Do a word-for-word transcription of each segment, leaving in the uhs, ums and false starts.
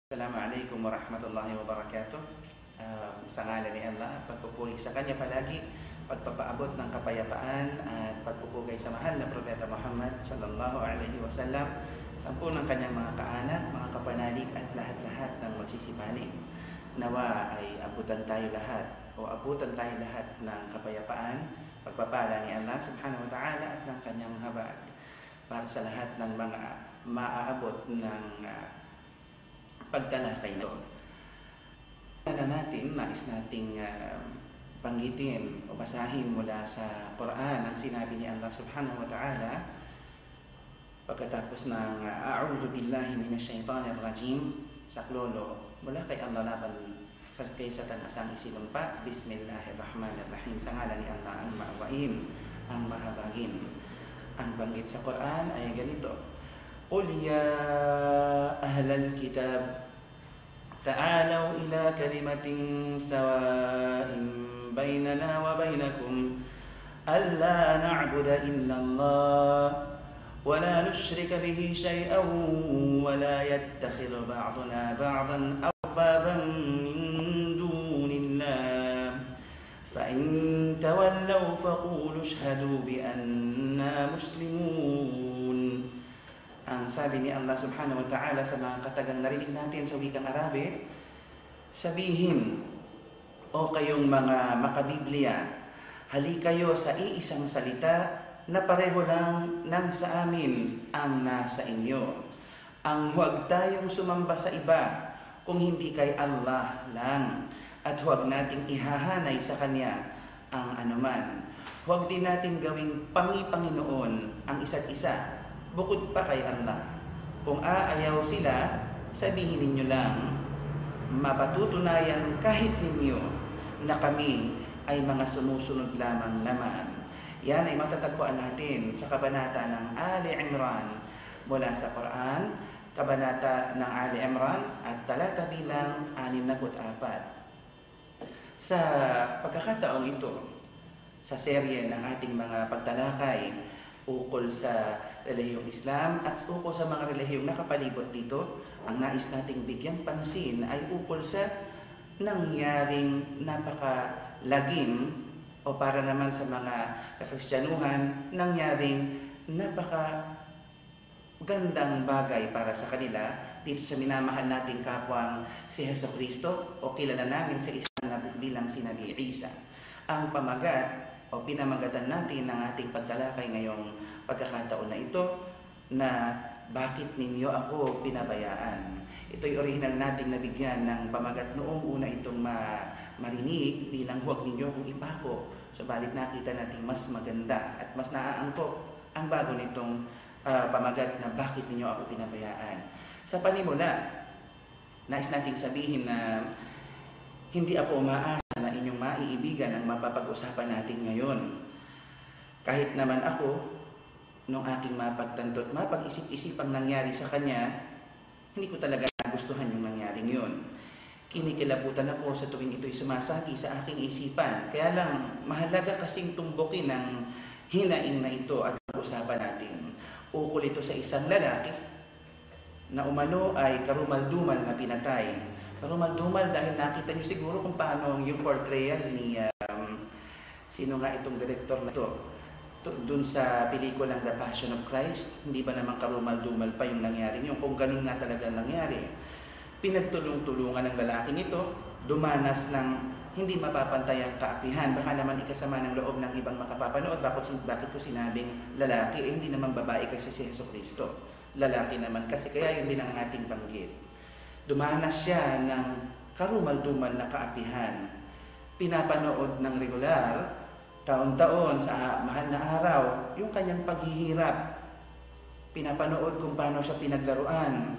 Assalamualaikum warahmatullahi wabarakatuh. Uh, sa ngalan ni Allah, pagpupuri sa Kanya palagi, pagpapaabot ng kapayapaan at pagpupugay sa mahal na Propeta Muhammad sallallahu alaihi wasallam, sampu ng kanyang mga kaanak, mga kapanalig at lahat-lahat ng magsisipanig. Nawa ay abutan tayo lahat o abutan tayo lahat ng kapayapaan, pagpapala ni Allah subhanahu wa ta'ala at ng kanyang habag para sa lahat ng mga maaabot ng uh, pagtalakay na ito. Na natin, nais nating uh, banggitin o basahin mula sa Quran ang sinabi ni Allah subhanahu wa ta'ala pagkatapos ng uh, A'udhu billahi minash shaitanir rajim, saklolo mula kay Allah laban sa kay Satan asang isilumpa. Bismillahirrahmanirrahim, sa ngalan ni Allah ang maawain, ang mahabagin. Ang banggit sa Quran ay ganito: Qul ya ahlal kitab ta'alaw ila kalimatin sawa'in bainana wa bainakum alla na'budu illa Allah wa la nushrika bihi shay'an wa la yattakhidha ba'duna ba'dan arbaban min dunillah fa in tawallaw faqulu ashhadu bi anna muslimun. Ang sabi ni Allah subhanahu wa ta'ala sa mga katagang narinig natin sa wikang Arabe, sabihin, o kayong mga makabiblia, hali kayo sa iisang salita na pareho lang ng sa amin ang nasa inyo. Ang huwag tayong sumamba sa iba kung hindi kay Allah lang, at huwag nating ihahanay sa Kanya ang anuman. Huwag din natin gawing pangi-Panginoon ang isa't isa bukod pa kay Allah. Kung aayaw sila, sabihin ninyo lang, mapatutunayan kahit ninyo na kami ay mga sumusunod lamang naman. Yan ay matatagpuan natin sa kabanata ng Ali Imran mula sa Quran, kabanata ng Ali Imran at talata bilang anim na apat. Sa pagkakataong ito, sa serye ng ating mga pagtalakay ukol sa relihiyong Islam at ukol sa mga relihiyong nakapalibot dito, ang nais nating bigyan pansin ay ukol sa nangyaring napakalagim o para naman sa mga Kristyanuhan, nangyaring napaka gandang bagay para sa kanila dito sa minamahal nating kapwang si Jesucristo o kilala namin sa Islam bilang si Nabi Isa. Ang pamagat o pinamagatan natin ng ating pagtalakay ngayong pagkakataon na ito na bakit ninyo ako pinabayaan. Ito'y original nating nabigyan ng pamagat noong una itong ma marinig bilang huwag ninyo akong ipako. Subalit nakita natin mas maganda at mas naaangkop ang bago nitong uh, pamagat na bakit ninyo ako pinabayaan. Sa panimula, nais nating sabihin na hindi ako umaasa na inyong maiibigan ang mapapag-usapan natin ngayon. Kahit naman ako, nung aking mapagtanto at mapag-isip-isipang nangyari sa kanya, hindi ko talaga nagustuhan yung nangyaring yun. Kinikilabutan ako sa tuwing ito'y sumasagi sa aking isipan. Kaya lang, mahalaga kasing tumbukin ng hinaing na ito at pag-usapan natin. Ukol ito sa isang lalaki na umano ay karumal-dumal na pinatay. Karumal-dumal dahil nakita niyo siguro kung paano yung portrayal ni um, sino nga itong director na ito doon sa pelikulang The Passion of Christ. Hindi ba naman karumal-dumal pa yung nangyari yun? Kung ganun nga talaga nangyari, pinagtulong-tulungan ng lalaking ito, dumanas ng hindi mapapantayang kaapihan. Baka naman ikasama ng loob ng ibang makapapanood, bakit, bakit ko sinabing lalaki, eh hindi naman babae kasi si Jesucristo, lalaki naman kasi, kaya yun din ang ating banggit. Dumanas siya ng karumal-dumal na kaapihan. Pinapanood ng regular, taon-taon sa mahal na araw, yung kanyang paghihirap. Pinapanood kung paano siya pinaglaruan.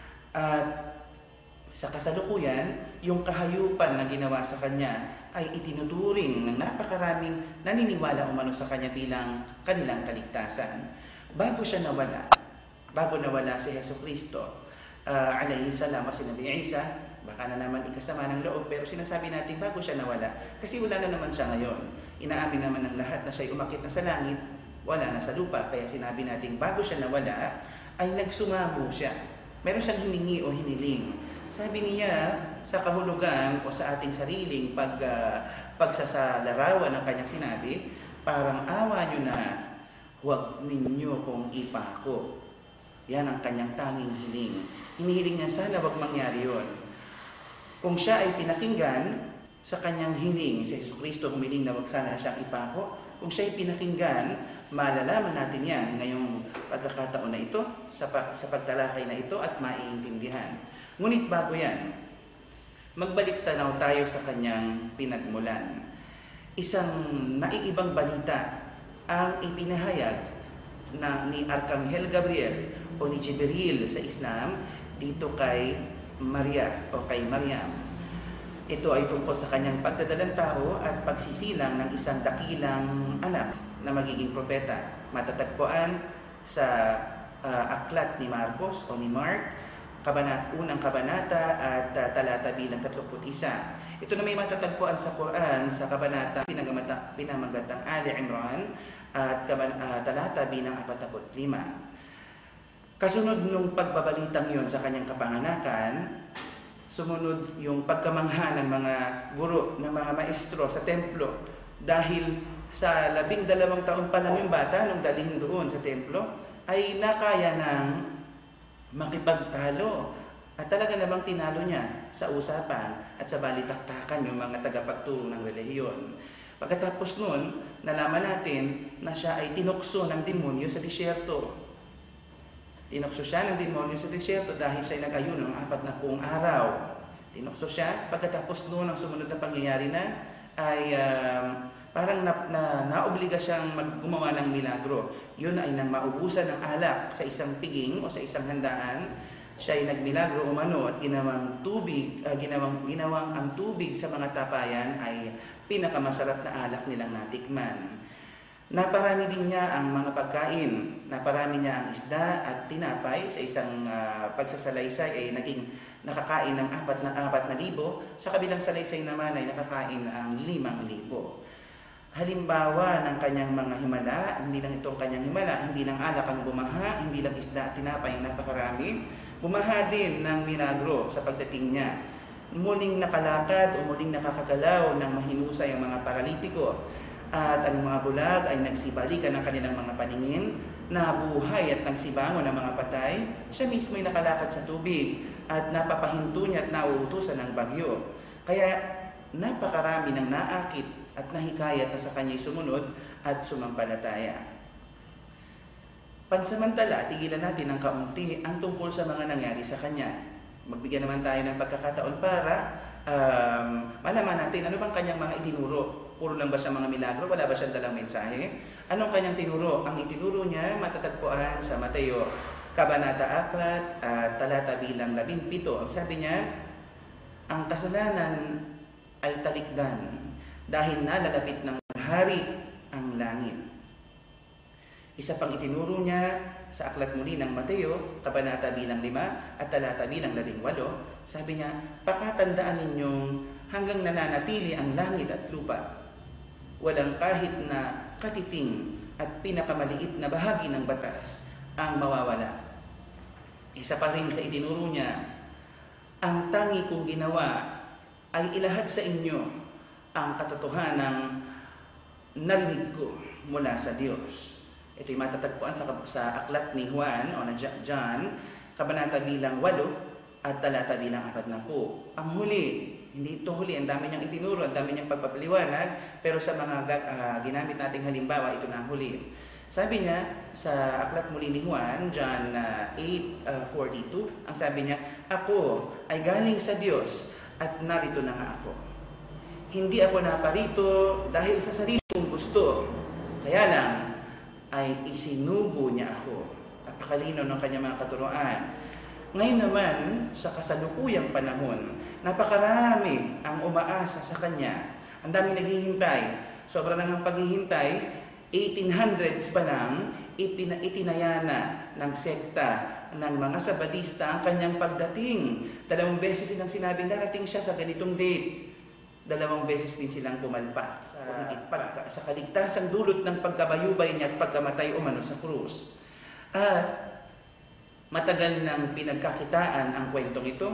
At sa kasalukuyan, yung kahayupan na ginawa sa kanya ay itinuturing ng napakaraming naniniwala umano sa kanya bilang kanilang kaligtasan. Bago siya nawala, bago nawala si Jesucristo, Uh, alayhi salam o si Nabi Isa, baka na naman ikasama ng loob, pero sinasabi natin bago siya nawala, kasi wala na naman siya ngayon. Inaamin naman ng lahat na siya'y umakit na sa langit, wala na sa lupa, kaya sinabi natin bago siya nawala, ay nagsumamo siya. Meron siyang hiningi o hiniling Sabi niya sa kahulugan o sa ating sariling pag, uh, pagsasalarawan ng kanyang sinabi, parang awa nyo na, huwag ninyo kong ipako. Yan ang kanyang tanging hiling. Hinihiling niya sana wag mangyari yun. Kung siya ay pinakinggan sa kanyang hiling, si Jesucristo humiling na wag sana siyang ipako, kung siya ay pinakinggan, malalaman natin yan ngayong pagkakataon na ito, sa, sa pagtalakay na ito at maiintindihan. Ngunit bago yan, magbalik tanaw tayo sa kanyang pinagmulan. Isang naiibang balita ang ipinahayag na ni Arkanghel Gabriel o ni Jibril sa Islam dito kay Maria o kay Maryam. Ito ay tungkol sa kanyang pagdadalang tao at pagsisilang ng isang dakilang anak na magiging propeta. Matatagpuan sa uh, aklat ni Marcos o ni Mark, kabanat, unang kabanata at uh, talata bilang tatluput isa. Ito na may matatagpuan sa Quran sa kabanata pinamagatang Ali Imran at kaban, uh, talata bilang apataput lima. Kasunod nung pagbabalitang yon sa kanyang kapanganakan, sumunod yung pagkamangha ng mga guro, ng mga maestro sa templo. Dahil sa labing dalawang taon pa lang yung bata nung dalhin doon sa templo, ay nakaya ng makipagtalo. At talaga namang tinalo niya sa usapan at sa balitaktakan yung mga tagapagturo ng relihiyon. Pagkatapos nun, nalaman natin na siya ay tinukso ng demonyo sa disyerto. Tinukso siya ng demonyo sa disyerto dahil siya ay nag-ayuno ng apat na puong araw. Tinukso siya. Pagkatapos noon, ang sumunod na pangyayari na ay um, parang na, na, naobliga siyang maggumawa ng milagro. Yun ay nang maubusan ng alak sa isang piging o sa isang handaan. Siya ay nagmilagro umano at ginawang tubig, uh, ginawang, ginawang ang tubig sa mga tapayan ay pinakamasarap na alak nilang natikman. Naparami din niya ang mga pagkain, naparami niya ang isda at tinapay sa isang uh, pagsasalaysay ay naging nakakain ng apat na apat na libo, sa kabilang salaysay naman ay nakakain ang limang libo. Halimbawa ng kanyang mga himala, hindi lang itong kanyang himala, hindi lang alak ang bumaha, hindi lang isda at tinapay ang napakarami, bumaha din ng milagro sa pagdating niya. Muling nakalakad o muling nakakagalaw ng mahinusay ang mga paralitiko. At ang mga bulag ay nagsibalikan ng kanilang mga paningin, nabuhay at nagsibangon ng mga patay. Siya mismo ay nakalakad sa tubig at napapahinto niya at nauutusan ng bagyo. Kaya napakarami ng naakit at nahikayat na sa kanya'y sumunod at sumampalataya. Pansamantala, tigilan natin ng kaunti ang tungkol sa mga nangyari sa kanya. Magbigyan naman tayo ng pagkakataon para um, malaman natin ano bang kanyang mga itinuro. Puro lang ba siya mga milagro? Wala ba siyang dalang mensahe? Anong kanyang tinuro? Ang itinuro niya matatagpuan sa Mateo, kabanata apat, at talata bilang labing pito. Ang sabi niya, ang kasalanan ay talikdan dahil nalalapit ng hari ang langit. Isa pang itinuro niya sa aklat muli ng Mateo, kabanata bilang lima at talata bilang labing walo, sabi niya, pakatandaan ninyong hanggang nananatili ang langit at lupa, walang kahit na katiting at pinakamaliit na bahagi ng batas ang mawawala. Isa pa rin sa itinuro niya, ang tangi kong ginawa ay ilahad sa inyo ang katotohanang narinig ko mula sa Diyos. Ito'y matatagpuan sa, sa aklat ni Juan o na John, kabanata bilang walo at talata bilang apat na po. Ang huli, hindi ito huli, ang dami niyang itinuro, ang dami niyang pagpapaliwanag, pero sa mga uh, ginamit nating halimbawa, ito na ang huli. Sabi niya sa aklat muli ni Juan, John uh, eight forty-two, ang sabi niya, ako ay galing sa Diyos at narito na nga ako. Hindi ako naparito dahil sa sarili kong gusto, kaya lang ay isinubo niya ako. Napakalino ng kanyang mga katuroan. Ngayon naman, sa kasalukuyang panahon, napakarami ang umaasa sa kanya. Ang dami naghihintay. Sobra nang ang paghihintay, eighteen hundreds pa lang, ipina, itinayana ng sekta ng mga Sabadista ang kanyang pagdating. Dalawang beses silang sinabing darating siya sa ganitong date. Dalawang beses din silang pumalpak sa, pag, sa kaligtasang dulot ng pagkabayubay niya at pagkamatay umano sa krus. At matagal nang pinagkakitaan ang kwentong ito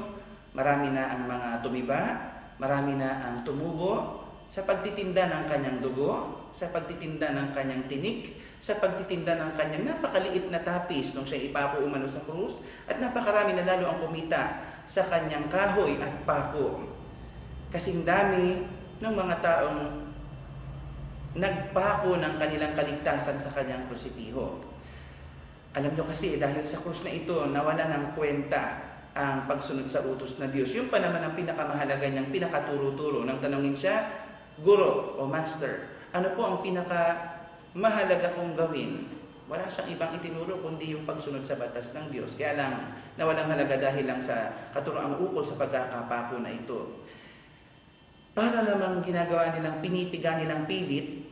Marami na ang mga tumiba, marami na ang tumubo sa pagtitinda ng kanyang dugo, sa pagtitinda ng kanyang tinik, sa pagtitinda ng kanyang napakaliit na tapis nung siya ipapo umano sa krus, at napakarami na lalo ang kumita sa kanyang kahoy at pako. Kasing dami ng mga taong nagpako ng kanilang kaligtasan sa kanyang krusipiho. Alam nyo kasi, dahil sa krus na ito, nawala ng kwenta ang pagsunod sa utos na Diyos. Yung pa naman ang pinakamahalaga niyang pinakaturo-turo. Nang tanongin siya, Guro o Master, ano po ang pinakamahalaga kong gawin? Wala siyang ibang itinuro kundi yung pagsunod sa batas ng Diyos. Kaya lang, nawalang halaga dahil lang sa katuroang ukol sa pagkakapako na ito. Para namang ginagawa nilang pinipiga nilang pilit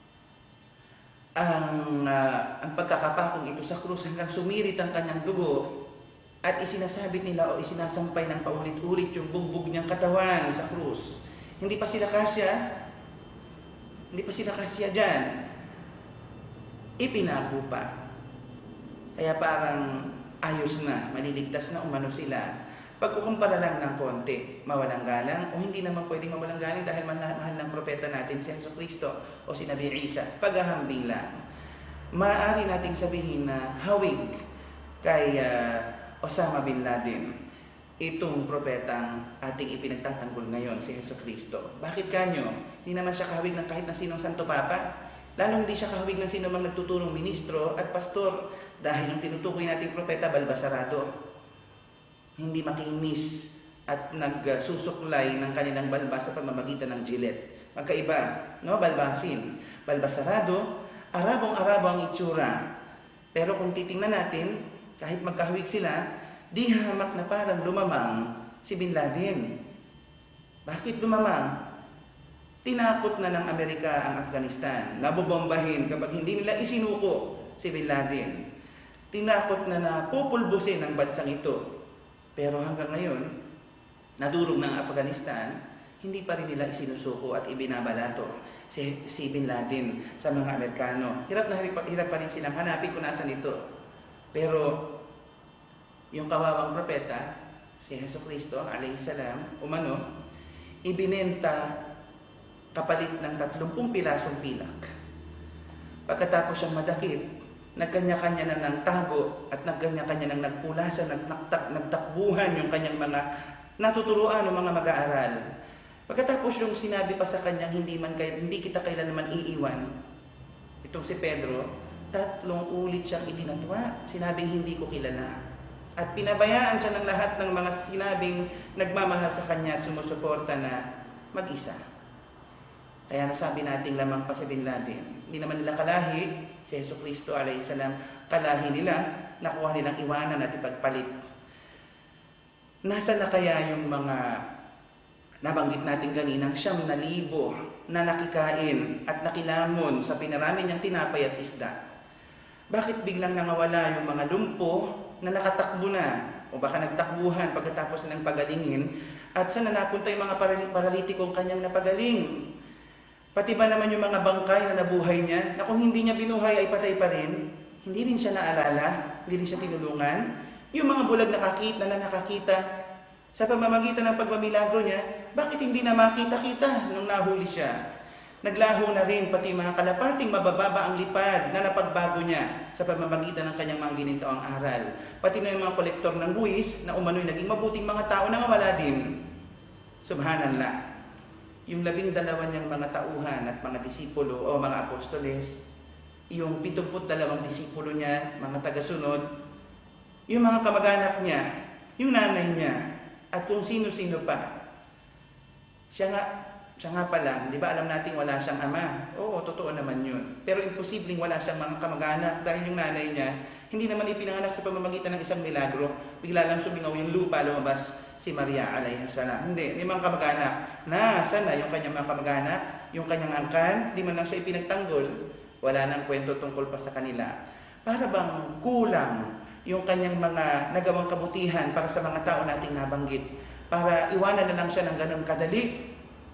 ang, uh, ang pagkakapakong ito sa krus hanggang sumirit ang kanyang dugo at isinasabit nila o isinasampay ng paulit-ulit yung bugbog niyang katawan sa krus. Hindi pa sila kasya, hindi pa sila kasya dyan. Ipinako pa. Kaya parang ayos na, maliligtas na umano sila. Pagkukumpara lang ng konti, mawalang galang o hindi naman pwedeng mawalang galang dahil mahal, mahal ng propeta natin si Jesucristo o si Nabi Isa, paghahambing lang. Maaari nating sabihin na hawig kay uh, Osama bin Laden itong propetang ating ipinagtatanggol ngayon, si Jesucristo. Bakit kanyo? Hindi naman siya kahawig ng kahit na sinong Santo Papa. Lalong hindi siya kahawig ng sino mang nagtuturong ministro at pastor dahil yung tinutukoy nating propeta, balbasarado. Hindi makinis at nagsusuklay ng kanilang balbas sa pamamagitan ng jilet. Magkaiba, no? Balbasin. Balbasarado, arabong-arabo ang itsura. Pero kung titingnan natin, kahit magkahawig sila, di hamak na parang lumamang si Bin Laden. Bakit lumamang? Tinakot na ng Amerika ang Afghanistan. Nabobombahin kapag hindi nila isinuko si Bin Laden. Tinakot na na pupulbusin ang bansang ito. Pero hanggang ngayon, nadurog ng Afghanistan, hindi pa rin nila isinusuko at ibinabalato si, si Bin Laden sa mga Amerikano. Hirap na hirap, hirap pa rin silang hanapin kung nasan ito. Pero yung kawawang propeta, si Jesucristo, alayhi salam, umano, ibinenta kapalit ng tatlumpung pilasong pilak. Pagkatapos siyang madakip, nagkanya-kanya na ng tago at nagkanya-kanya ng nagpulasan at nagtak, nagtakbuhan yung kanyang mga natuturuan ng mga mag-aaral. Pagkatapos yung sinabi pa sa kanyang hindi man kay, hindi kita kailanman iiwan, itong si Pedro, tatlong ulit siyang itinatwa, sinabing hindi ko kilala. At pinabayaan siya ng lahat ng mga sinabing nagmamahal sa kanya at sumusuporta na mag-isa. Kaya nasabi nating lamang pa si Bin Laden, hindi naman nila kalahi, si Jesucristo alayhi salam, kalahi nila, nakuha nilang iwanan at ipagpalit. Nasaan na kaya yung mga nabanggit natin kaninang siyam na libo na nakikain at nakilamon sa pinarami niyang tinapay at isda? Bakit biglang nangawala yung mga lumpo na nakatakbo na o baka nagtakbuhan pagkatapos nilang pagalingin at saan na napunta yung mga paralitikong kanyang napagaling? Pati ba naman yung mga bangkay na nabuhay niya, na kung hindi niya binuhay ay patay pa rin, hindi rin siya naalala, hindi rin siya tinulungan. Yung mga bulag nakakita na nakakita sa pamamagitan ng pagmamilagro niya, bakit hindi na makita-kita nung nahuli siya? Naglaho na rin pati mga kalapating mabababa ang lipad na napagbago niya sa pamamagitan ng kanyang mga ginintaong aral. Pati na yung mga kolektor ng buwis na umano'y naging mabuting mga tao na wala din. Subhanallah. Yung labing dalawa niyang mga tauhan at mga disipulo o mga apostoles, yung pitumput dalawang disipulo niya, mga tagasunod, yung mga kamag-anak niya, yung nanay niya, at kung sino-sino pa. Siya nga, siya nga pala, di ba alam natin wala siyang ama? Oo, totoo naman yun. Pero imposibleng wala siyang mga kamag-anak dahil yung nanay niya, hindi naman ipinanganak sa pamamagitan ng isang milagro. Bigla lang sumingaw yung lupa, lumabas si Maria alayhi salam. Hindi, hindi mga kamag-anak. Nasaan na yung kanyang mga kamag-anak? Yung kanyang angkan? Di man lang siya ipinagtanggol. Wala nang kwento tungkol pa sa kanila. Para bang kulang yung kanyang mga nagawang kabutihan para sa mga tao nating nabanggit? Para iwanan na lang siya ng ganun kadali?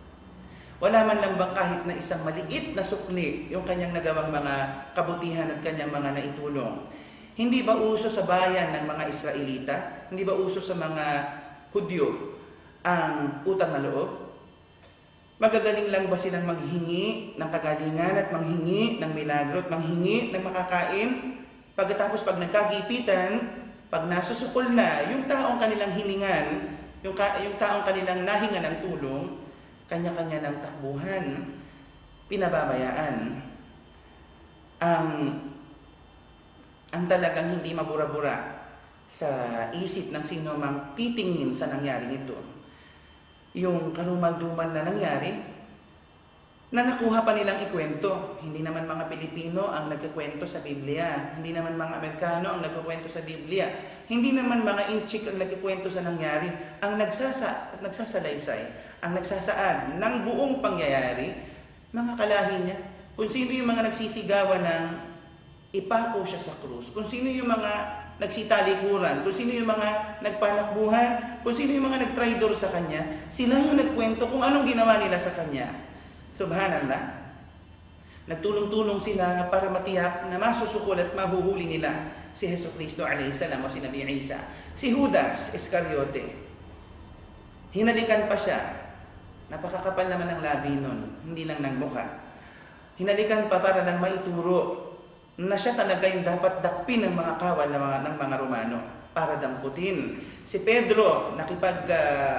Wala man lang bang kahit na isang maliit na sukli yung kanyang nagawang mga kabutihan at kanyang mga naitulong? Hindi ba uso sa bayan ng mga Israelita? Hindi ba uso sa mga Hudyo ang utang na loob? Magagaling lang ba silang maghingi ng kagalingan at manghingi ng milagro at manghingi ng makakain? Pagkatapos pag nagkagipitan, pag nasusukol na, yung taong kanilang hiningan, yung, ka, yung taong kanilang nahinga ng tulong, kanya-kanya ng takbuhan, pinababayaan. Ang, ang talagang hindi mabura-bura sa isip ng sino mang titingin sa nangyaring ito. Yung karumal-dumal na nangyari, na nakuha pa nilang ikwento. Hindi naman mga Pilipino ang nagkikwento sa Biblia. Hindi naman mga Amerikano ang nagkikwento sa Biblia. Hindi naman mga Inchik ang nagkikwento sa nangyari. Ang nagsasa, nagsasalaysay, ang nagsasaad ng buong pangyayari, mga kalahi niya. Kung sino yung mga nagsisigawan ng ipako siya sa krus. Kung sino yung mga nagsitalikuran, kung sino yung mga nagpanakbuhan, kung sino yung mga nagtraidor sa kanya, sila yung nagkwento kung anong ginawa nila sa kanya. Subhanallah. Nagtulong-tulong sila para matiyak na masusukol at mahuhuli nila si Jesucristo alayhi salam o si Nabi Isa. Si Judas Iscariote, hinalikan pa siya. Napakakapal naman ng labi nun, hindi lang ng mukha. Hinalikan pa para lang maituro na siya talaga yung dapat dakpin ng mga kawal ng mga, ng mga Romano para damputin. Si Pedro nakipag uh,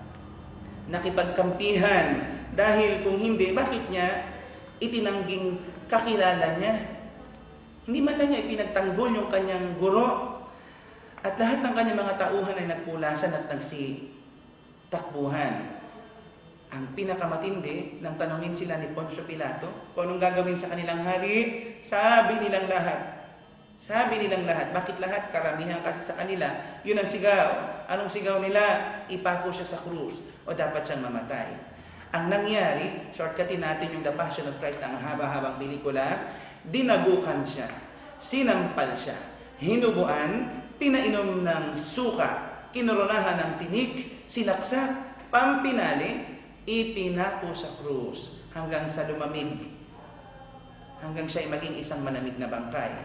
nakipagkampihan dahil kung hindi, bakit niya itinangging kakilala niya? Hindi man lang niya ipinagtanggol yung kanyang guro. At lahat ng kanyang mga tauhan ay nagpulasan at nagsitakbuhan. Ang pinakamatindi, nang tanongin sila ni Poncio Pilato, kung anong gagawin sa kanilang hari, sabi nilang lahat. Sabi nilang lahat. Bakit lahat? Karamihan kasi sa kanila, yun ang sigaw. Anong sigaw nila? Ipako siya sa krus o dapat siyang mamatay. Ang nangyari, shortcutin natin yung The Passion of Christ, ang haba-habang pelikula, dinagukan siya, sinampal siya, hinubuan, pinainom ng suka, kinoronahan ng tinik, sinaksak, pampinali, ipinako sa krus hanggang sa lumamig, hanggang siya ay maging isang malamig na bangkay.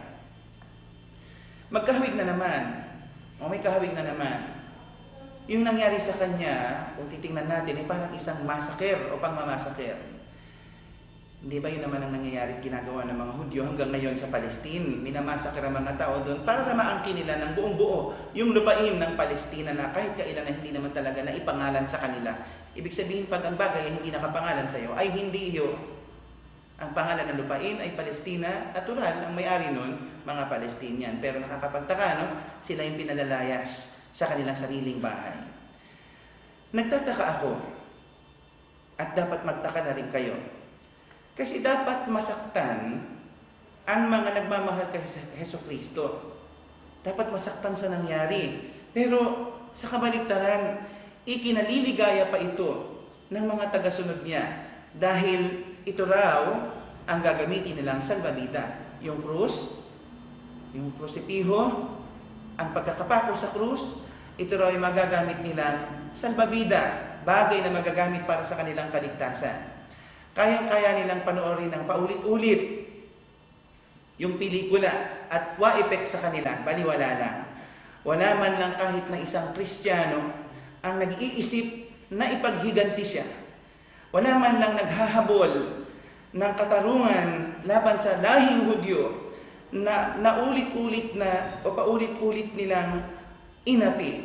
Magkahawig na naman, o may kahawig na naman, yung nangyari sa kanya, kung titingnan natin, ay parang isang massacre o pangmamassacre. Hindi ba yun naman ang nangyayari ginagawa ng mga Hudyo hanggang ngayon sa Palestine? Minamassacre ang mga tao doon para maangkin nila ng buong buo yung lupain ng Palestina na kahit kailan na hindi naman talaga na ipangalan sa kanila. Ibig sabihin, pag ang bagay ay hindi nakapangalan sa iyo, ay hindi iyo. Ang pangalan ng lupain ay Palestina, natural, ang may-ari nun, mga Palestinian. Pero nakakapagtaka, no? Sila yung pinalalayas sa kanilang sariling bahay. Nagtataka ako, at dapat magtaka na rin kayo, kasi dapat masaktan ang mga nagmamahal kay Jesucristo. Dapat masaktan sa nangyari. Pero sa kabaligtaran, ikinaliligaya pa ito ng mga tagasunod niya dahil ito raw ang gagamitin nilang salbabida. Yung krus, yung krusipiho, ang pagkakapako sa krus, ito raw ay magagamit nilang salbabida, bagay na magagamit para sa kanilang kaligtasan. Kayang-kaya nilang panoorin ng paulit-ulit yung pelikula at wa-effect sa kanila, baliwala lang. Wala man lang kahit na isang Kristiyano ang nag-iisip na ipaghiganti siya. Wala man lang naghahabol ng katarungan laban sa lahing Hudyo na naulit-ulit na o paulit-ulit nilang inapi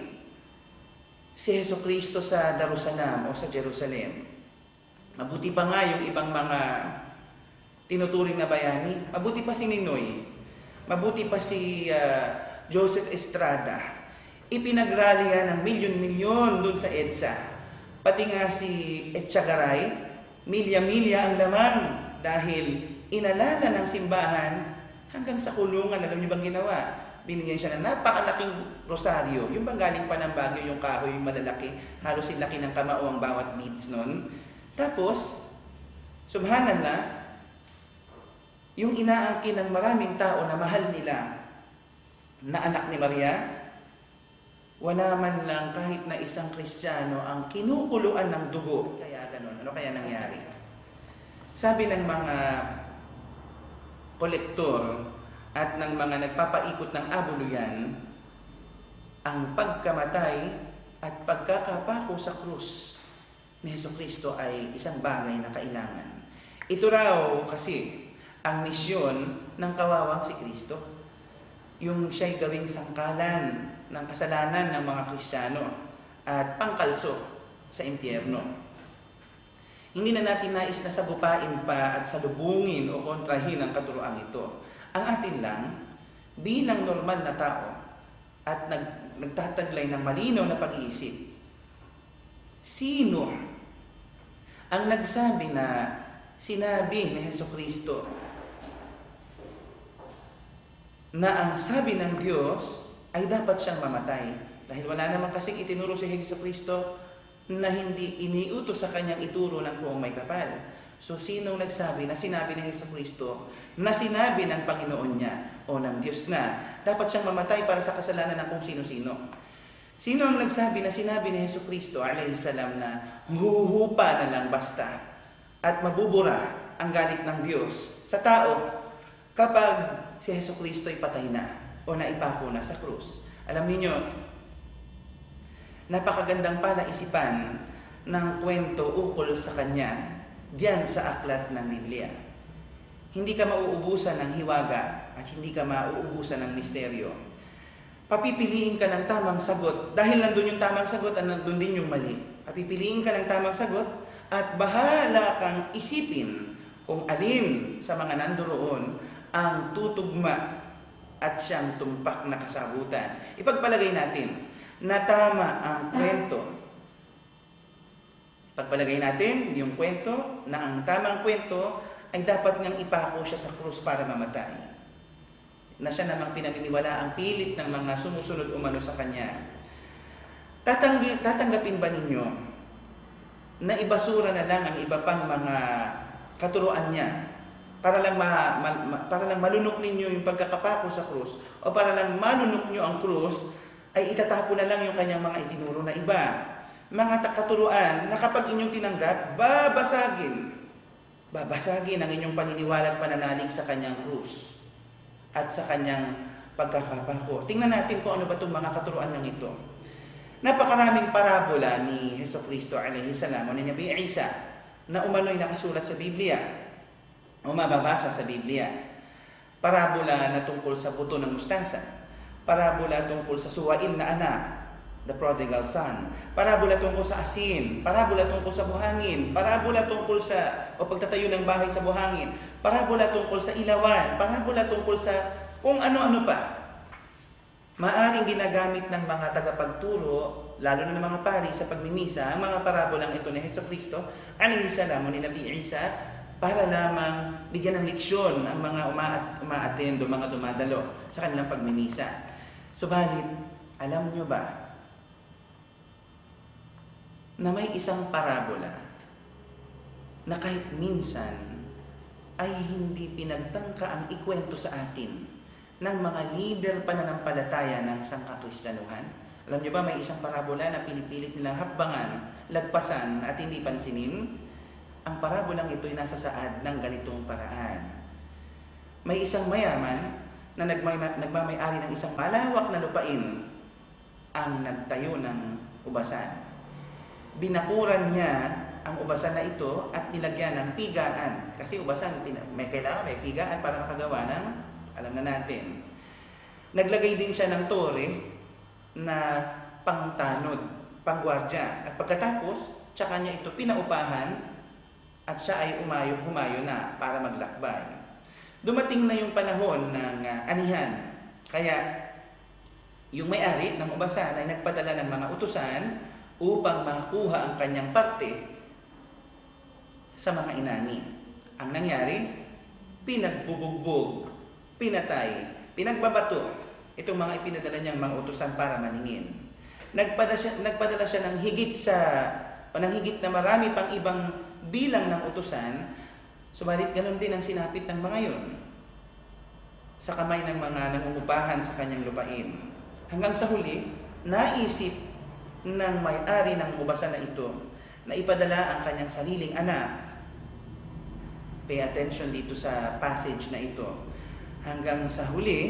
si Jesucristo sa Darussalam o sa Jerusalem. Mabuti pa nga yung ibang mga tinuturing na bayani. Mabuti pa si Ninoy. Mabuti pa si uh, Joseph Estrada. Ipinagralya ng milyon-milyon dun sa EDSA. Pati nga si Etchagaray, milya-milya ang lamang dahil inalala ng simbahan hanggang sa kulungan. Alam niyo bang ginawa? Binigyan siya ng napakalaking rosaryo. Yung bang galing pa ng Baguio, yung kahoy, yung malalaki. Halos silaki ng kamao ang bawat beads nun. Tapos, subhanallah, yung inaangkin ng maraming tao na mahal nila na anak ni Maria, wala man lang kahit na isang Kristiyano ang kinukuluan ng dugo. Kaya ganun. Ano kaya nangyari? Sabi ng mga kolektor at ng mga nagpapaikot ng abuluyan, ang pagkamatay at pagkakapako sa krus ni Hesukristo ay isang bagay na kailangan. Ito raw kasi ang misyon ng kawawang si Kristo. Yung siya'y gawing sangkalan ng kasalanan ng mga Kristiyano at pangkalso sa impyerno. Hindi na natin nais na sagupain pa at salubungin o kontrahin ang katuroang ito. Ang atin lang, bilang normal na tao at nag, nagtataglay ng malinaw na pag-iisip, sino ang nagsabi na sinabi ni Hesukristo na ang sabi ng Diyos ay dapat siyang mamatay? Dahil wala naman kasing itinuro si Hesukristo na hindi iniutos sa kanyang ituro ng buong may kapal. So, sinong nagsabi na sinabi ni Hesukristo na sinabi ng Panginoon niya o ng Diyos na dapat siyang mamatay para sa kasalanan ng kung sino-sino? Sino ang nagsabi na sinabi ni Hesukristo alayhi salam na huhupa na lang basta at mabubura ang galit ng Diyos sa tao kapag si Hesukristo ay patay na o naipako na sa krus? Alam niyo, napakagandang palaisipan ng kwento ukol sa kanya diyan sa aklat ng Biblia. Hindi ka mauubusan ng hiwaga at hindi ka mauubusan ng misteryo. Papipiliin ka ng tamang sagot dahil nandun yung tamang sagot at nandun din yung mali. Papipiliin ka ng tamang sagot at bahala kang isipin kung alin sa mga nandoon ang tutugma at siyang tumpak na kasagutan. Ipagpalagay natin na tama ang kwento. Pagpalagay natin yung kwento na ang tamang kwento ay dapat ngang ipako siya sa krus para mamatay. Na siya namang pinaniniwala ang pilit ng mga sumusunod umano sa kanya. Tatanggi, tatanggapin ba ninyo na ibasura na lang ang iba pang mga katuruan niya para lang ma, ma, ma, para lang malunok ninyo yung pagkakapako sa krus o para lang malunok nyo ang krus ay itatapo na lang yung kanyang mga itinuro na iba? Mga katuruan na kapag inyong tinanggap, babasagin. Babasagin ang inyong paniniwala at pananalig sa kanyang krus at sa kanyang pagkakapako. Tingnan natin kung ano ba itong mga katuruan ng ito. Napakaraming parabola ni Hesukristo alayhi salam o ni Nabi Isa na umano'y nakasulat sa Biblia o mababasa sa Biblia. Parabola na tungkol sa buto ng mustasa. Parabola tungkol sa suwail na anak, the prodigal son. Parabola tungkol sa asin. Parabola tungkol sa buhangin. Parabola tungkol sa o pagtatayo ng bahay sa buhangin. Parabola tungkol sa ilawan. Parabola tungkol sa kung ano-ano pa. Maaring ginagamit ng mga tagapagturo, lalo na ng mga pari sa pagmimisa, ang mga parabolang ito ni Hesukristo alayhi salam o ni Nabi Isa para lamang bigyan ng leksyon ang mga uma-attend o mga dumadalo sa kanilang pagmimisa. Subalit, alam nyo ba na may isang parabola na kahit minsan ay hindi pinagtangka ang ikwento sa atin ng mga leader pananampalataya ng sangkakristyanuhan? Alam niyo ba, may isang parabola na pinipilit nilang hakbangan, lagpasan at hindi pansinin? Ang parabolang ito ay nasa saad ng ganitong paraan. May isang mayaman na nagmamay-ari ng isang malawak na lupain ang nagtayo ng ubasan. Binakuran niya ang ubasan na ito at nilagyan ng pigaan. Kasi ubasan, may kailangan may pigaan para makagawa ng, alam na natin. Naglagay din siya ng tore na pangtanod, panggwardya. At pagkatapos, tsaka niya ito pinaupahan at siya ay umayo-humayo na para maglakbay. Dumating na yung panahon ng uh, anihan. Kaya yung may-ari ng ubasan ay nagpadala ng mga utusan upang makuha ang kanyang parte sa mga inani. Ang nangyari, pinagbubugbog, pinatay, pinagbabato itong mga ipinadala niyang mga utusan para maningin. Nagpadala siya, nagpadala siya ng higit sa o ng higit na marami pang ibang bilang ng utusan, subalit ganun din ang sinapit ng mga yon sa kamay ng mga nangungupahan sa kanyang lupain. Hanggang sa huli, naisip ng may-ari ng ubasan na ito na ipadala ang kanyang sariling anak. Pay attention dito sa passage na ito. Hanggang sa huli,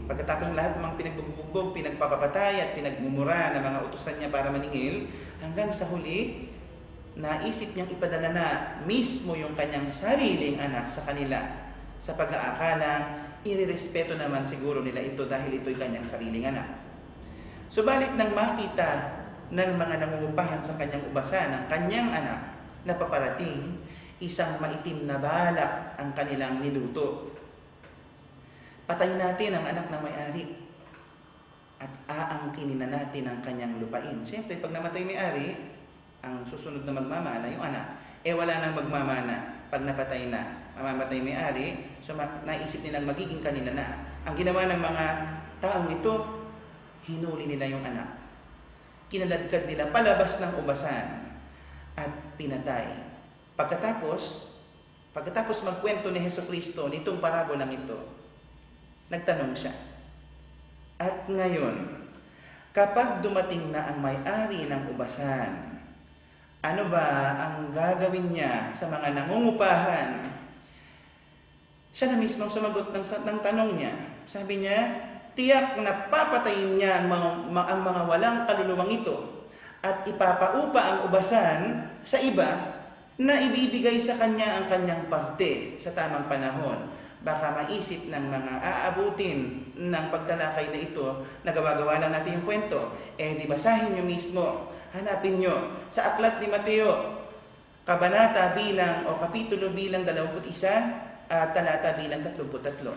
pagkatapos ng lahat ng mga pinagbubugbog, pinagpapapatay at pinagmumura ng mga utusan niya para maningil, hanggang sa huli, naisip niyang ipadala na mismo yung kanyang sariling anak sa kanila sa pag-aakalang irirespeto naman siguro nila ito dahil ito'y kanyang sariling anak. Subalit nang makita ng mga nangungupahan sa kanyang ubasan ng kanyang anak na paparating, isang maitim na balak ang kanilang niluto. Patayin natin ang anak ng may-ari at aangkinin na natin ang kanyang lupain. Siyempre, pag namatay may-ari, ang susunod na magmamana, yung anak, eh wala nang magmamana pag napatay na. Mamamatay may-ari, so naisip nilang magiging kanila na. Ang ginawa ng mga taong ito, hinuli nila yung anak. Kinaladkad nila palabas ng ubasan at pinatay. Pagkatapos, pagkatapos magkwento ni Hesukristo nitong parabolang ito, nagtanong siya. At ngayon, kapag dumating na ang may-ari ng ubasan, ano ba ang gagawin niya sa mga nangungupahan? Siya na mismo sumagot ng, ng tanong niya. Sabi niya, tiyak na papatayin niya ang mga, ang mga walang kaluluwang ito at ipapaupa ang ubasan sa iba na ibibigay sa kanya ang kanyang parte sa tamang panahon. Baka maisip ng mga aabutin ng pagtalakay na ito na gawa-gawa lang natin yung kwento. Eh, di basahin nyo mismo, hanapin nyo sa aklat ni Mateo, kabanata bilang o kapitulo bilang dalawampu't isa at talata bilang tatlumpu't tatlo.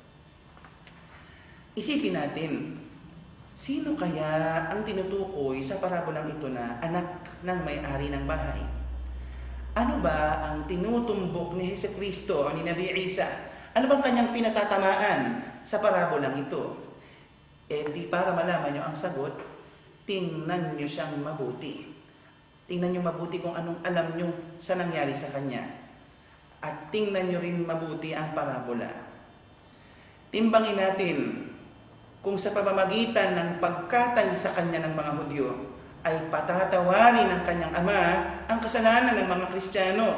Isipin natin, sino kaya ang tinutukoy sa parabolang ito na anak ng may-ari ng bahay? Ano ba ang tinutumbok ni Hesukristo o ni Nabi Isa? Ano bang kanyang pinatatamaan sa parabolang ito? Eh di para malaman nyo ang sagot, tingnan nyo siyang mabuti. Tingnan nyo mabuti kung anong alam nyo sa nangyari sa kanya. At tingnan nyo rin mabuti ang parabola. Timbangin natin kung sa pamamagitan ng pagkatay sa kanya ng mga Hudyo ay patatawarin ng kanyang ama ang kasalanan ng mga Kristiyano.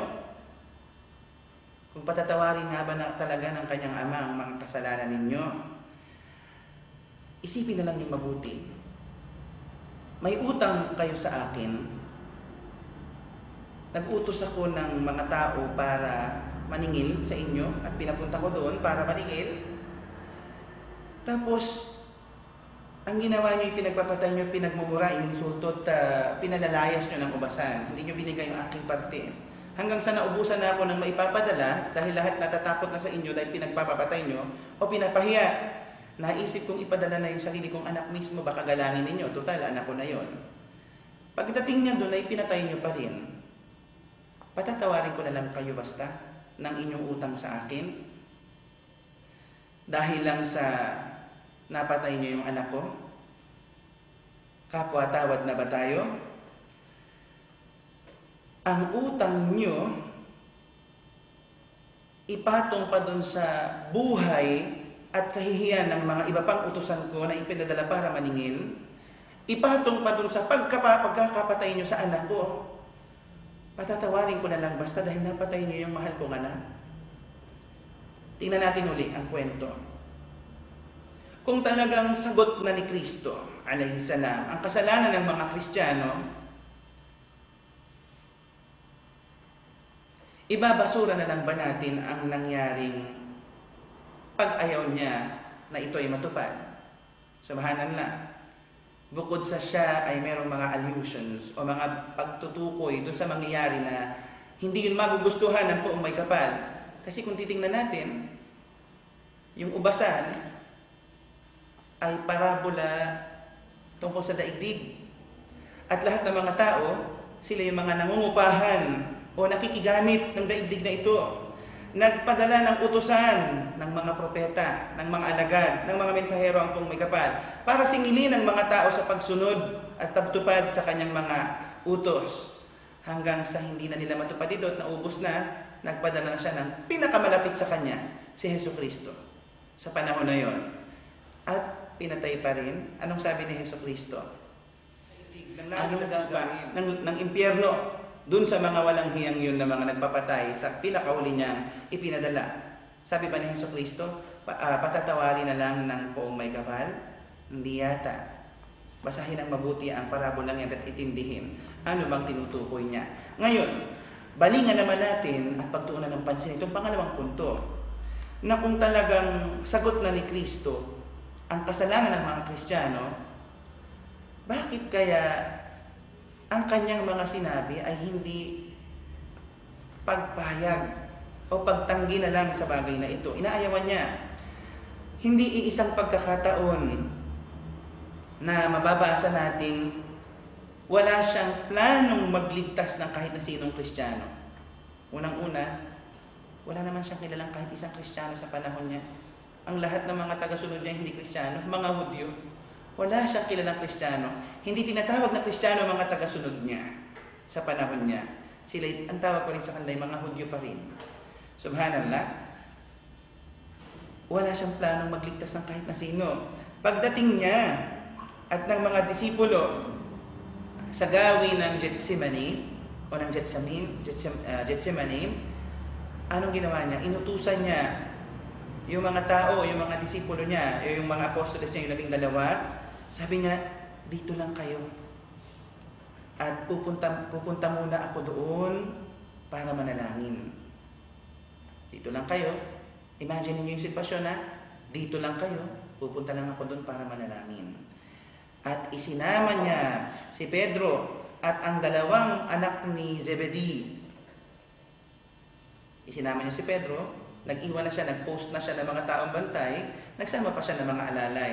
Kung patatawarin nga ba na talaga ng kanyang ama ang mga kasalanan ninyo, isipin na lang yung mabuti. May utang kayo sa akin. Nag-utos ako ng mga tao para maningil sa inyo at pinapunta ko doon para maningil. Tapos, ang ginawa nyo, pinagpapatay nyo, pinagmumura, ininsulto at uh, pinalalayas nyo ng ubasan. Hindi nyo binigay yung aking parte. Hanggang sa naubusan na ako ng maipapadala dahil lahat natatakot na sa inyo dahil pinagpapatay nyo o pinapahiya. Naisip kong ipadala na yung sarili kong anak mismo, baka galangin ninyo. Total, anak ko na yon. Pagdating niya doon ay pinatay nyo pa rin. Patatawarin ko na lang kayo basta ng inyong utang sa akin. Dahil lang sa napatay niyo yung anak ko? Kapwa tawad na ba tayo? Ang utang niyo ipatong pa dun sa buhay at kahihiyan ng mga iba pang utusan ko na ipinadala para maningil. Ipatong pa dun sa pagkapa, pagkakapatay niyo sa anak ko. Patatawarin ko na lang basta dahil napatay niyo yung mahal kong anak. Tingnan natin uli ang kwento. Kung talagang sagot na ni Kristo, alayhi salam, ang kasalanan ng mga Kristiyano, ibabasura na lang ba natin ang nangyaring pag-ayaw niya na ito ay matupad? Subhanallah. Bukod sa siya ay mayroong mga allusions o mga pagtutukoy doon sa mangyayari na hindi yun magugustuhan ng poong may kapal. Kasi kung titingnan natin, yung ubasan ay parabola tungkol sa daigdig. At lahat ng mga tao, sila yung mga nangungupahan o nakikigamit ng daigdig na ito. Nagpadala ng utusan ng mga propeta, ng mga alagad, ng mga mensahero ang pong may kapal para singilin ang mga tao sa pagsunod at pagtupad sa kanyang mga utos. Hanggang sa hindi na nila matupad ito at naubos na, nagpadala na siya ng pinakamalapit sa kanya, si Hesukristo. Sa panahon na yon. At pinatay pa rin. Anong sabi ni Hesukristo? Anong gagawin ng, ng impyerno dun sa mga walang hiyang yun na mga nagpapatay sa pinakahuli niyang ipinadala Sabi ba ni Jesucristo, pa, uh, patatawarin na lang ng poong may kapal? Hindi yata. Basahin ng mabuti ang parabolang yan at itindihin. Ano bang tinutukoy niya? Ngayon, balingan naman natin at pagtuunan ng pansin itong pangalawang punto, na kung talagang sagot na ni Kristo ang kasalanan ng mga Kristiyano, bakit kaya ang kanyang mga sinabi ay hindi pagpahayag o pagtanggi na lang sa bagay na ito? Inaayawan niya. Hindi iisang pagkakataon na mababasa nating wala siyang planong magligtas ng kahit na sinong Kristiyano. Unang-una, wala naman siyang kilalang kahit isang Kristiyano sa panahon niya. Ang lahat ng mga taga-sunod niya hindi Kristiyano, mga Hudyo. Wala siyang kilalang Kristiyano. Hindi tinatawag na Kristiyano ang mga taga-sunod niya sa panahon niya. Sila, ang tawag pa rin sa kanila, mga Hudyo pa rin. Subhanallah. Wala siyang planong magligtas ng kahit na sino. Pagdating niya at ng mga disipulo sa gawi ng Gethsemane o ng Gethsemane, Gethsemane, anong ginawa niya? Inutusan niya yung mga tao, yung mga disipulo niya, yung mga apostoles niya, yung labing dalawa. Sabi niya, dito lang kayo. At pupunta, pupunta muna ako doon para manalangin. Dito lang kayo. Imagine niyo yung sitwasyon na dito lang kayo, pupunta lang ako doon para manalangin. At isinama niya si Pedro at ang dalawang anak ni Zebedee. Isinama niya si Pedro, nag-iwan na siya, nag-post na siya ng mga taong bantay, nagsama pa siya ng mga alalay.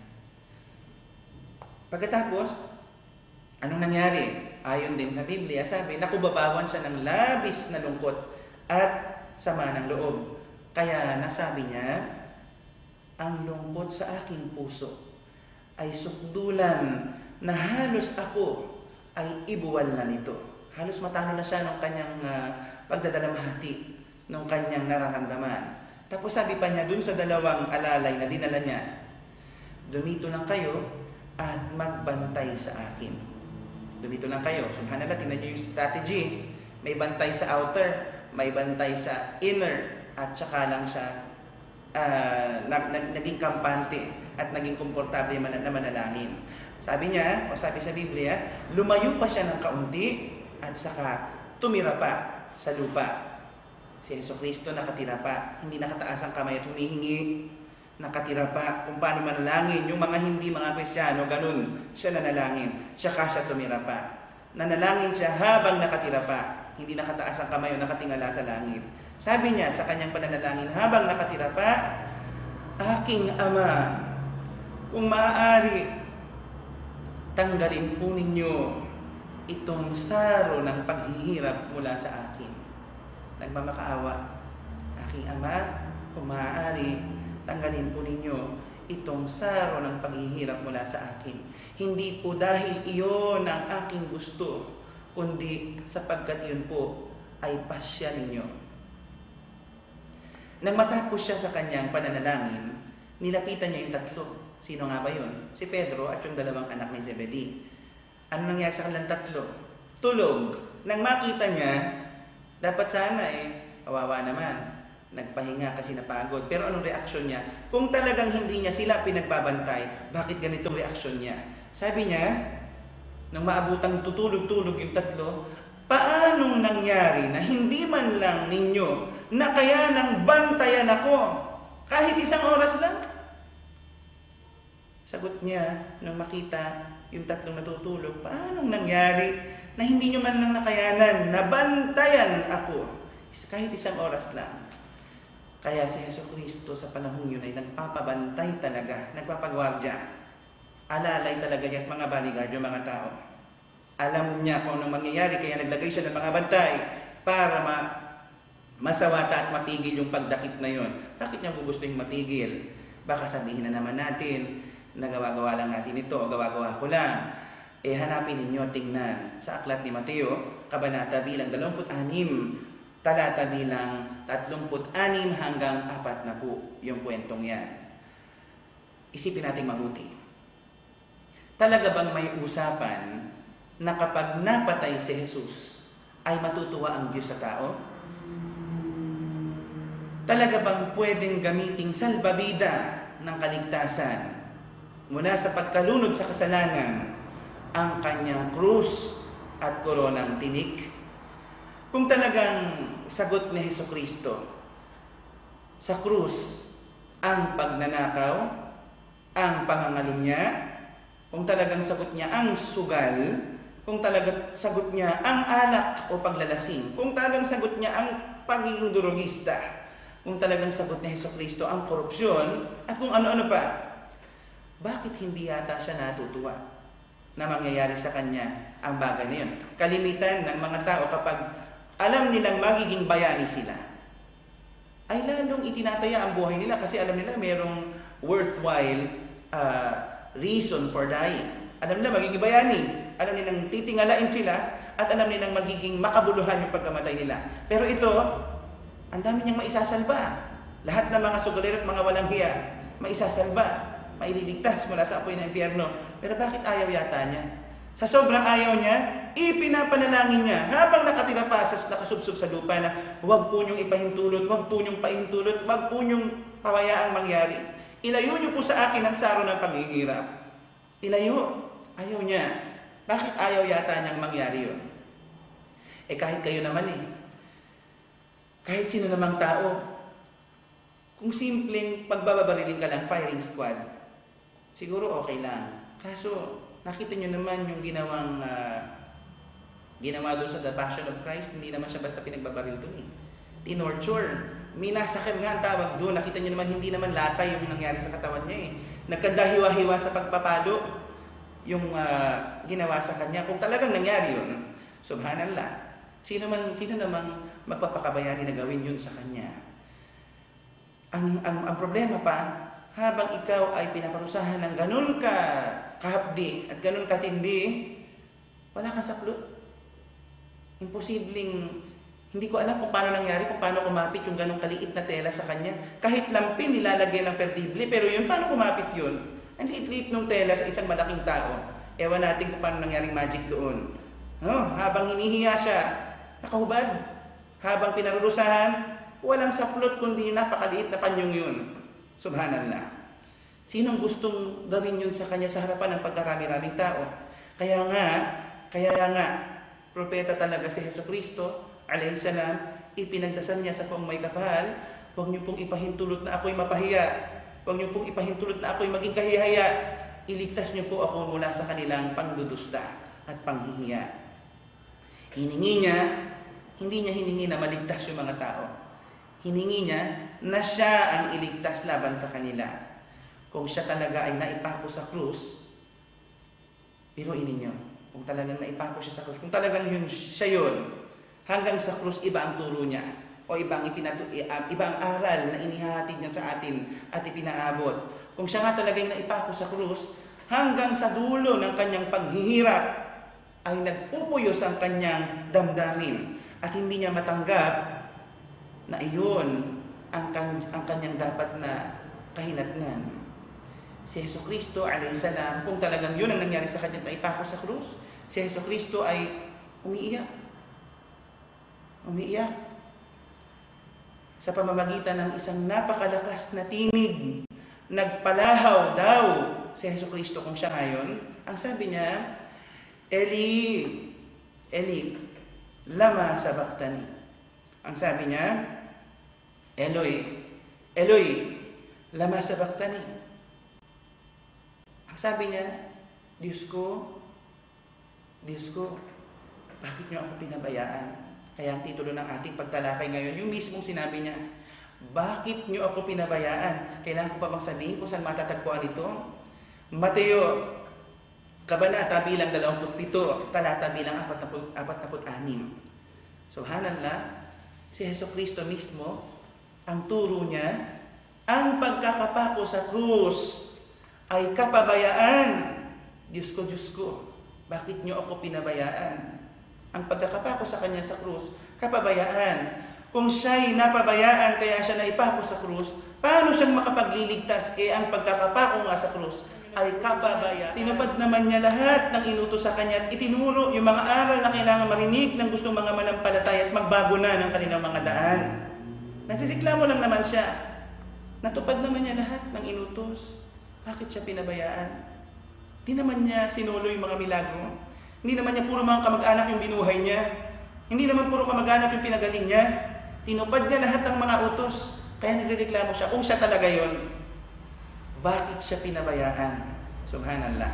Pagkatapos, anong nangyari? Ayon din sa Biblia, sabi, nakubabawan siya ng labis na lungkot at sama ng loob. Kaya nasabi niya, ang lungkot sa aking puso ay sukdulan na halos ako ay ibuwal na nito. Halos matalo na siya ng kanyang uh, pagdadalamhati, ng kanyang nararamdaman. Tapos sabi pa niya dun sa dalawang alalay na dinala niya, dumito lang kayo at magbantay sa akin. Dumito lang kayo. Subhanallah, tingnan niyo yung strategy. May bantay sa outer, may bantay sa inner, at saka lang siya uh, nag, nag, naging kampante at naging komportable man na manalangin. Sabi niya, o sabi sa Biblia, lumayo pa siya ng kaunti at saka tumira pa sa lupa. Si Jesucristo nakatira pa, hindi nakataas ang kamay at humihingi, nakatira pa kung paano manalangin. Yung mga hindi mga Kristiyano, ganun siya nanalangin, siya siya tumira pa. Nanalangin siya habang nakatira pa, hindi nakataas ang kamay o nakatingala sa langit. Sabi niya sa kanyang pananalangin habang nakatira pa, aking Ama, kung maaari, tanggalin po ninyo itong saro ng paghihirap mula sa akin. Nagmamakaawa, aking Ama, kung maaari, tanggalin po ninyo itong saro ng paghihirap mula sa akin. Hindi po dahil iyon ang aking gusto, kundi sapagkat yun po ay pasya ninyo. Nang matapos siya sa kanyang pananalangin, nilapitan niya yung tatlo. Sino nga ba yun? Si Pedro at yung dalawang anak ni Zebedee. Ano nangyari sa kanilang tatlo? Tulog. Nang makita niya, dapat sana eh, kawawa naman, nagpahinga kasi napagod. Pero anong reaksyon niya? Kung talagang hindi niya sila pinagbabantay, bakit ganitong reaksyon niya? Sabi niya, nang maabutang tutulog-tulog yung tatlo, paanong nangyari na hindi man lang ninyo na kaya nang bantayan ako kahit isang oras lang? Sagot niya nang makita yung tatlong natutulog, paanong nangyari na hindi nyo man lang nakayanan na bantayan ako kahit isang oras lang? Kaya si Jesucristo sa panahon yun ay nagpapabantay talaga, nagpapagwardya. Alalay talaga niya at mga bodyguard yung mga tao. Alam niya kung anong mangyayari, kaya naglagay siya ng mga bantay para ma masawata at mapigil yung pagdakip na yon. Bakit niya gugustuhin mapigil? Baka sabihin na naman natin, nagawa-gawa lang natin ito o gawa-gawa ko lang. Eh hanapin ninyo, tingnan sa aklat ni Mateo, kabanata bilang dalawampu't anim, talata bilang tatlumput anim hanggang apat na po yung kwentong yan. Isipin natin mabuti. Talaga bang may usapan na kapag napatay si Jesus, ay matutuwa ang Diyos sa tao? talaga bang pwedeng gamiting salbabida ng kaligtasan mula sa pagkalunod sa kasalanan ang kanyang krus at koronang tinik? Kung talagang sagot ni Hesukristo sa krus ang pagnanakaw, ang pangangalunya, kung talagang sagot niya ang sugal, kung talagang sagot niya ang alak o paglalasing, kung talagang sagot niya ang pagiging durugista, kung talagang sagot ni Hesukristo ang korupsyon, at kung ano-ano pa, bakit hindi yata siya natutuwa na mangyayari sa kanya ang bagay na yun? Kalimitan ng mga tao kapag alam nilang magiging bayani sila, ay lalong itinataya ang buhay nila kasi alam nila mayroong worthwhile uh, reason for dying. Alam nila magiging bayani, alam nilang titingalain sila, at alam nilang magiging makabuluhan yung pagkamatay nila. Pero ito, ang dami niyang maisasalba. Lahat ng mga sugalero at mga walang hiya, maisasalba, maililigtas mula sa apoy ng impyerno. Pero bakit ayaw yata niya? Sa sobrang ayaw niya, ipinapanalangin niya habang nakatira pa sa nakasubsob sa lupa na huwag po niyong ipahintulot, huwag po niyong pahintulot, huwag po niyong pawayaang mangyari. Ilayo niyo po sa akin ang saro ng paghihirap. Ilayo. Ayaw niya. Bakit ayaw yata niyang mangyari yun? Eh kahit kayo naman eh. Kahit sino namang tao. Kung simpleng pagbababarilin ka lang, firing squad, siguro okay lang. Kaso, nakita niyo naman yung ginawang uh, ginawa doon sa The Passion of Christ, hindi naman siya basta pinagbabaril doon eh. Tinorture. Minasakal nga ang tawag doon. Nakita niyo naman, hindi naman latay yung nangyari sa katawan niya eh. Nagkandahiwa-hiwa sa pagpapalo yung uh, ginawa sa kanya. Kung talagang nangyari yun, subhanallah, sino man sino namang magpapakabayani na gawin yun sa kanya. Ang, ang, ang problema pa, habang ikaw ay pinaparusahan ng ganun ka kahapdi at ganun katindi, wala kang saklot. Imposibleng, hindi ko alam kung paano nangyari, kung paano kumapit yung ganung kaliit na tela sa kanya. Kahit lampin nilalagay ng perdible, pero yun, paano kumapit yun? Ang liit-liit ng tela sa isang malaking tao. Ewan natin kung paano nangyaring magic doon. No? Habang hinihiya siya, nakahubad. Habang pinarurusahan, walang saplot kundi yung napakaliit na panyong yun. Subhanallah. Sinong gustong gawin yun sa kanya sa harapan ng pagkarami-raming tao? Kaya nga, kaya nga, propeta talaga si Hesukristo, alayhi salam, ipinagdasal niya sa poong may kapal, huwag niyo pong ipahintulot na ako'y mapahiya. Huwag niyo pong ipahintulot na ako'y maging kahihaya. Iligtas niyo po ako mula sa kanilang pangdudusta at panghihiya. Hiningi niya, hindi niya hiningi na maligtas yung mga tao. Hiningi niya na siya ang iligtas laban sa kanila. Kung siya talaga ay naipako sa krus, biruin ninyo, kung talagang naipako siya sa krus, kung talagang yun, siya yun, hanggang sa krus iba ang turo niya, o ibang, ipinatu- ibang aral na inihahatid niya sa atin at ipinaabot. Kung siya nga talagang naipako sa krus, hanggang sa dulo ng kanyang paghihirap, ay nagpupuyos ang kanyang damdamin at hindi niya matanggap na iyon ang, kan- ang kanyang dapat na kahinatnan. Si Hesukristo, alayhi salam, kung talagang yun ang nangyari sa kanya na ipako sa krus, si Hesukristo ay umiiyak. Umiiyak. Sa pamamagitan ng isang napakalakas na tinig, nagpalahaw daw si Hesukristo kung siya ngayon. Ang sabi niya, Eli, Eli, lama sabachthani. Ang sabi niya, Eloi, Eloi, lama sabachthani. Ang sabi niya, Diyos ko, Diyos ko, bakit niyo ako pinabayaan? Kaya ang titulo ng ating pagtalakay ngayon, yung mismong sinabi niya, bakit niyo ako pinabayaan? Kailangan ko pa bang sabihin kung saan matatagpuan ito? Mateo, kabanata bilang dalawampu't pito, talata bilang apat na put anim. Subhanallah, si Hesukristo mismo, ang turo niya, ang pagkakapako sa krus ay kapabayaan. Diyos ko, Diyos ko, bakit niyo ako pinabayaan? Ang pagkakapako sa kanya sa krus, kapabayaan. Kung siya'y napabayaan kaya siya naipako sa krus, paano siyang makapagliligtas? Eh ang pagkakapako nga sa krus ay kapabayaan. Tinupad naman niya lahat ng inutos sa kanya at itinuro yung mga aral na kailangan marinig ng gustong mga manampalataya at magbago na ng kanilang mga daan. Nagrereklamo lang naman siya. Natupad naman niya lahat ng inutos. Bakit siya pinabayaan? Hindi naman niya sinulo yung mga milagro. Hindi naman niya puro mga kamag-anak yung binuhay niya. Hindi naman puro kamag-anak yung pinagaling niya. Tinupad niya lahat ng mga utos. Kaya nagrereklamo siya. Kung siya talaga yon, bakit siya pinabayaan? Subhanallah.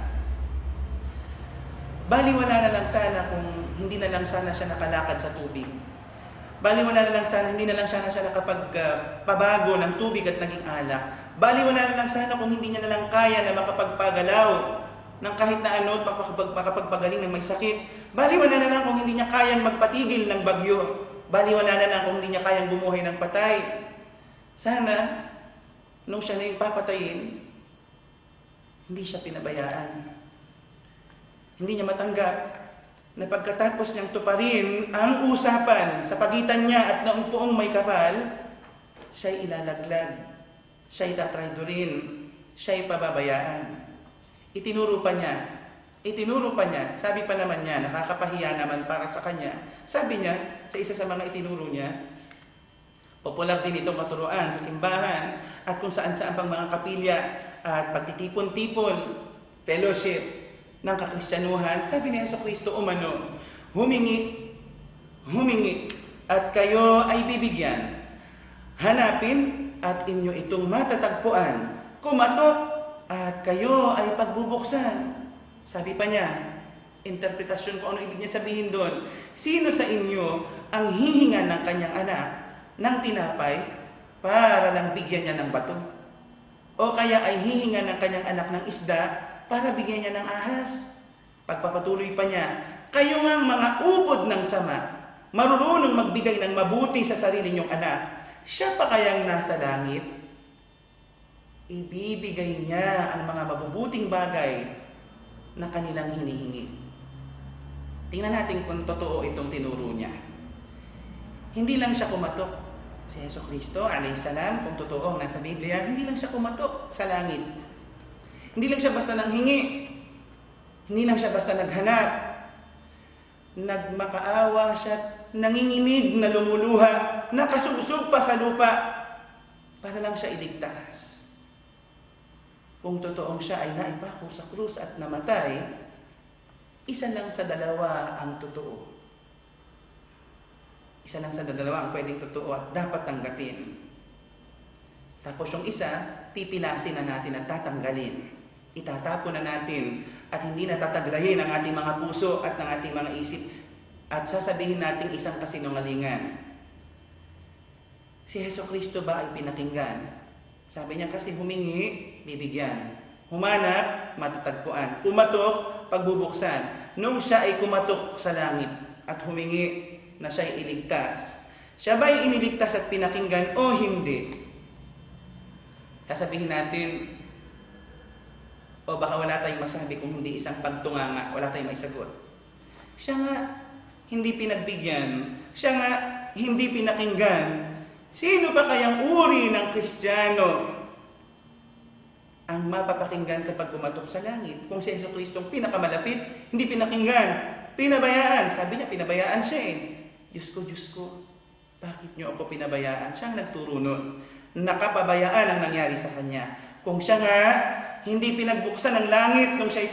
Baliwala na lang sana kung hindi na lang sana siya nakalakad sa tubig. Baliwala na lang sana, hindi na lang sana siya nakapagpabago uh, ng tubig at naging alak. Baliwala na lang sana kung hindi niya na lang kaya na makapagpagalaw ng kahit na ano, makapagpagaling ng may sakit. Baliwala na lang kung hindi niya kayang magpatigil ng bagyo. Baliwala na lang kung hindi niya kayang bumuhay ng patay. Sana, nung siya na yung papatayin, hindi siya pinabayaan. Hindi niya matanggap na pagkatapos niyang tuparin ang usapan sa pagitan niya at ng poong may kapal, siya'y ilalaglag. Siya'y tatraydorin, siya'y pababayaan. Itinuro pa niya, itinuro pa niya, sabi pa naman niya, nakakapahiya naman para sa kanya. Sabi niya, sa isa sa mga itinuro niya, popular din itong maturuan sa simbahan at kung saan-saan pang mga kapilya at pagtitipon-tipon, fellowship ng kakristyanuhan. Sabi ni Jesucristo umano, humingi, humingi, at kayo ay bibigyan. Hanapin, at inyo itong matatagpuan. Kumatok at kayo ay pagbubuksan. Sabi pa niya, interpretasyon ko ano ibig niya sabihin doon. Sino sa inyo ang hihingan ng kanyang anak ng tinapay para lang bigyan niya ng bato? O kaya ay hihingan ng kanyang anak ng isda para bigyan niya ng ahas? Pagpapatuloy pa niya, kayo ngang mga upod ng sama, marunong magbigay ng mabuti sa sarili niyong anak. Siya pa kayang nasa langit, ibibigay niya ang mga mabubuting bagay na kanilang hinihingi. Tingnan natin kung totoo itong tinuro niya. Hindi lang siya kumatok. Si Jesucristo, alayhi salam, kung totoo ang nasa Biblia, hindi lang siya kumatok sa langit. Hindi lang siya basta nanghingi. Hindi lang siya basta naghanap. Nagmakaawa siya, nanginginig na lumuluha, nakasugsog pa sa lupa para lang siya iligtas. Kung totoong siya ay naipako sa krus at namatay, isa lang sa dalawa ang totoo. Isa lang sa dalawa ang pwedeng totoo at dapat tanggapin. Tapos yung isa, pipilasin na natin at tatanggalin. Itatapon na natin at hindi na tataglayin ang ating mga puso at ng ating mga isip at sasabihin natin isang kasinungalingan. Si Jesucristo ba ay pinakinggan? Sabi niya kasi humingi, bibigyan. Humanap, matatagpuan. Kumatok, pagbubuksan. Nung siya ay kumatok sa langit at humingi na siya ay iligtas, siya ba ay iniligtas at pinakinggan o hindi? Sasabihin natin, o baka wala tayong masabi kung hindi isang pagtunganga, wala tayong maisagot. Siya nga hindi pinagbigyan, siya nga hindi pinakinggan. Sino pa kayang uri ng Kristiyano ang mapapakinggan kapag pumatok sa langit? Kung si Jesucristo ang pinakamalapit, hindi pinakinggan, pinabayaan. Sabi niya, pinabayaan siya eh. Diyos ko, Diyos ko, bakit niyo ako pinabayaan? Siya ang nagturo nun. Nakapabayaan ang nangyari sa kanya. Kung siya nga hindi pinagbuksan ng langit nung siya